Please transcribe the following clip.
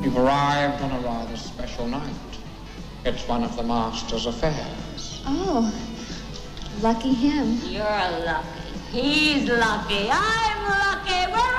You've arrived on a rather special night. It's one of the Master's affairs. Oh, lucky him. You're lucky. He's lucky. I'm lucky. We're